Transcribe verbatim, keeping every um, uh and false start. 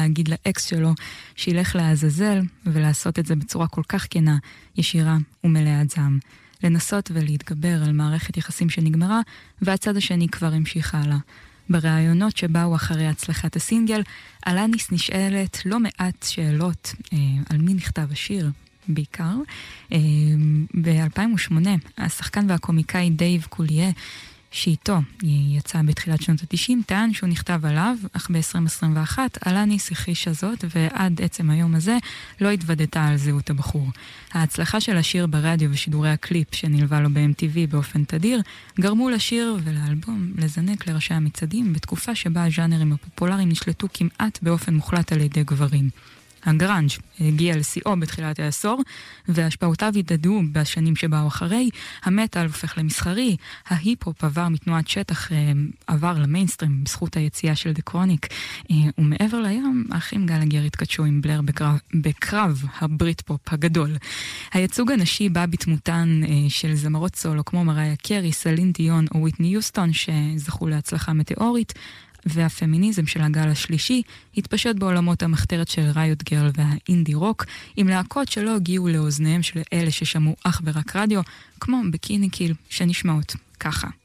להגיד לאקס שלו שילך לעזאזל, ולעשות את זה בצורה כל כך כנה, ישירה ומלאת זעם. לנסות ולהתגבר על מערכת יחסים שנגמרה, והצד השני כבר המשיך הלאה. בראיונות שבאו אחרי הצלחת הסינגל, אלניס נשאלת לא מעט שאלות אה, על מי נכתב השיר, בעיקר. אה, ב-אלפיים ושמונה, השחקן והקומיקאי דייב קוליה, שאיתו יצא בתחילת שנות ה-תשעים, טען שהוא נכתב עליו, אך ב-עשרים עשרים ואחת אלניס הכחישה זאת, ועד עצם היום הזה לא התוודתה על זהות הבחור. ההצלחה של השיר ברדיו ושידורי הקליפ שנלווה לו ב-אם טי וי באופן תדיר, גרמו לשיר ולאלבום לזנק לראשי המצעדים, בתקופה שבה הז'אנרים הפופולריים נשלטו כמעט באופן מוחלט על ידי גברים. הגראנג' הגיע לשיאו בתחילת העשור, והשפעותיו התדדו בשנים שבאו אחרי. המטל הופך למסחרי, ההיפ-הופ עבר מתנועת שטח, עבר למיינסטרים בזכות היציאה של The Chronic, ומעבר לים, האחים גלגר התקדשו עם בלר בקרב, בקרב הברית-פופ הגדול. הייצוג הנשי בא בתמותן של זמרות סולו, כמו מריה קרי, סלין דיון או ויטני יוסטון, שזכו להצלחה מטאורית, והפמיניזם של הגל השלישי התפשט בעולמות המחתרת של ריוט גרל והאינדי רוק, עם להקות שלא הגיעו לאוזניהם של אלה ששמעו אך ורק רדיו, כמו ביקיני קיל, שנשמעות ככה.